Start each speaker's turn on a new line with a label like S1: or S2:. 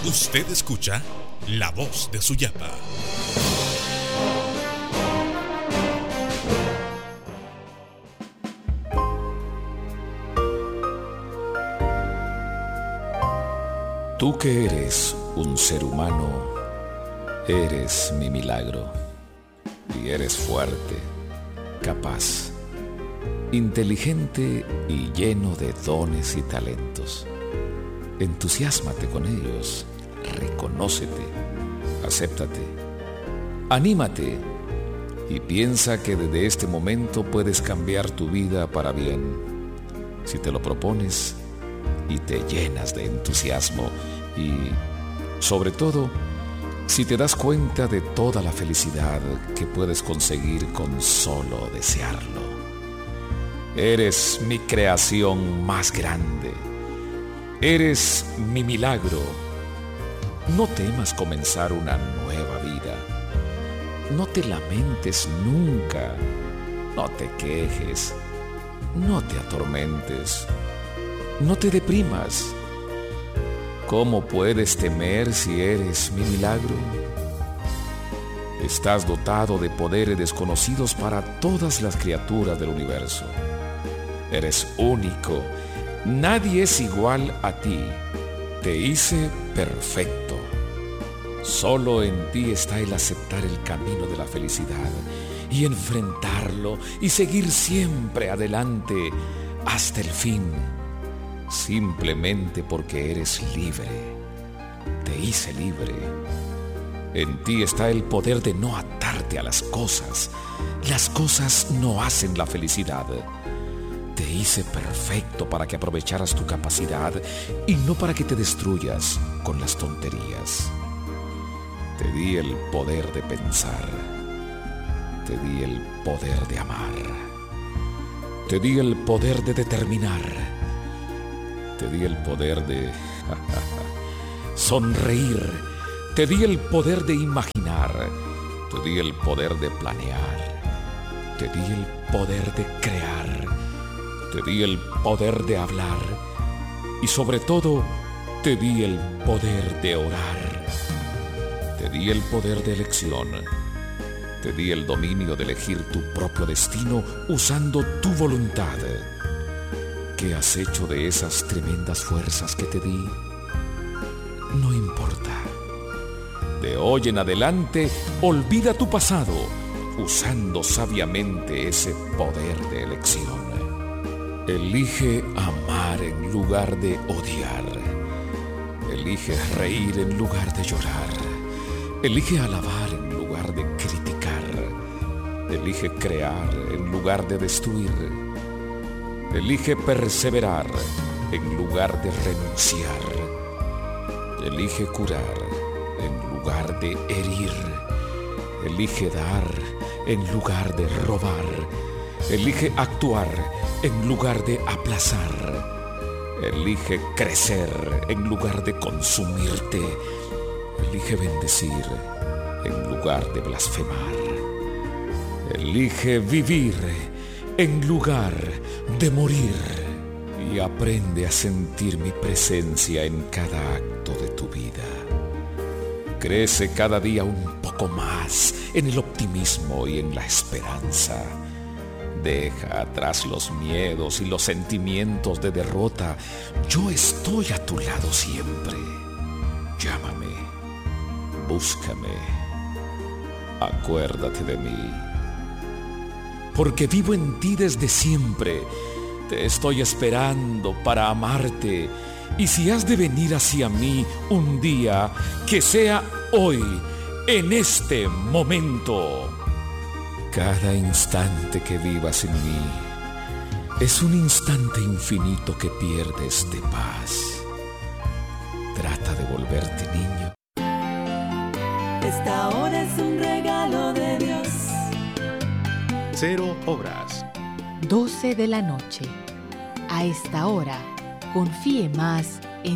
S1: Usted escucha La Voz de Suyapa.
S2: Tú que eres un ser humano, eres mi milagro. Y eres fuerte, capaz, inteligente y lleno de dones y talentos. Entusiásmate con ellos, reconócete, acéptate, anímate y piensa que desde este momento puedes cambiar tu vida para bien. Si te lo propones y te llenas de entusiasmo y, sobre todo, si te das cuenta de toda la felicidad que puedes conseguir con solo desearlo. Eres mi creación más grande. Eres mi milagro. No temas comenzar una nueva vida. No te lamentes nunca. No te quejes. No te atormentes. No te deprimas. ¿Cómo puedes temer si eres mi milagro? Estás dotado de poderes desconocidos para todas las criaturas del universo. Eres único. Nadie es igual a ti. Te hice perfecto. Solo en ti está el aceptar el camino de la felicidad y enfrentarlo y seguir siempre adelante hasta el fin. Simplemente porque eres libre. Te hice libre. En ti está el poder de no atarte a las cosas. Las cosas no hacen la felicidad. Te hice perfecto para que aprovecharas tu capacidad y no para que te destruyas con las tonterías. Te di el poder de pensar. Te di el poder de amar. Te di el poder de determinar. Te di el poder de sonreír. Te di el poder de imaginar. Te di el poder de planear. Te di el poder de crear. Te di el poder de hablar. Y sobre todo, te di el poder de orar. Te di el poder de elección. Te di el dominio de elegir tu propio destino usando tu voluntad. ¿Qué has hecho de esas tremendas fuerzas que te di? No importa. De hoy en adelante, olvida tu pasado, usando sabiamente ese poder de elección. Elige amar en lugar de odiar. Elige reír en lugar de llorar. Elige alabar en lugar de criticar. Elige crear en lugar de destruir. Elige perseverar en lugar de renunciar. Elige curar en lugar de herir. Elige dar en lugar de robar. Elige actuar en lugar de aplazar. Elige crecer en lugar de consumirte. Elige bendecir en lugar de blasfemar. Elige vivir en lugar de morir. Y aprende a sentir mi presencia en cada acto de tu vida. Crece cada día un poco más en el optimismo y en la esperanza. Deja atrás los miedos y los sentimientos de derrota. Yo estoy a tu lado siempre. Llámame, búscame, acuérdate de mí. Porque vivo en ti desde siempre. Te estoy esperando para amarte. Y si has de venir hacia mí un día, que sea hoy, en este momento. Cada instante que vivas en mí es un instante infinito que pierdes de paz. Trata de volverte niño.
S3: Esta hora es un regalo de Dios.
S1: 0 horas.
S4: 12 de la noche. A esta hora, confíe más